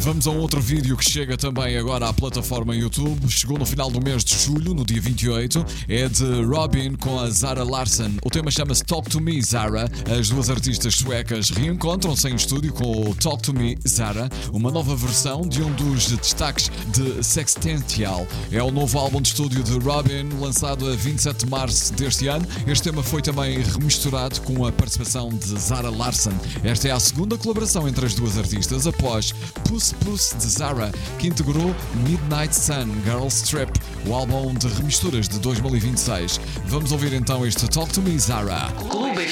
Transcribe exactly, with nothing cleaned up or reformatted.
Vamos a um outro vídeo que chega também agora à plataforma YouTube. Chegou no final do mês de julho, no dia vinte e oito. É de Robyn com a Zara Larsson. O tema chama-se Talk to Me, Zara. As duas artistas suecas reencontram-se em estúdio com o Talk to Me, Zara, uma nova versão de um dos destaques de Sextential. É o novo álbum de estúdio de Robyn, lançado a vinte e sete de março deste ano. Este tema foi também remisturado com a participação de Zara Larsson. Esta é a segunda colaboração entre as duas artistas após Puss Puss de Zara, que integrou Midnight Sun, Girls Trip, o álbum de remisturas de dois mil e vinte e seis. Vamos ouvir então este Talk to Me, Zara.